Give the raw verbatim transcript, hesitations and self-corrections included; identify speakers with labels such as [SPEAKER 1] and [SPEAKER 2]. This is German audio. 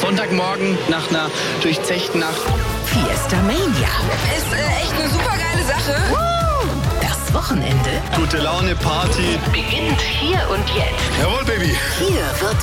[SPEAKER 1] Sonntagmorgen nach einer durchzechten Nacht.
[SPEAKER 2] Fiesta Mania.
[SPEAKER 3] Ist äh, echt eine super geile Sache.
[SPEAKER 2] Das Wochenende
[SPEAKER 1] Gute Laune, Party.
[SPEAKER 2] beginnt hier und jetzt.
[SPEAKER 1] Jawohl, Baby.
[SPEAKER 2] Hier wird